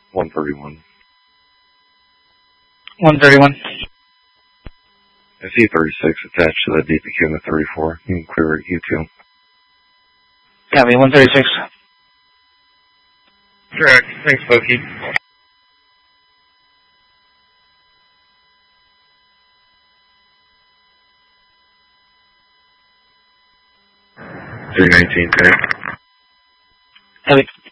131. 131. I see 36 attached to that DPQ in the 34. You can clear it, you too. Copy, 136. Correct. Thanks, Pokey. $319, connect. Copy.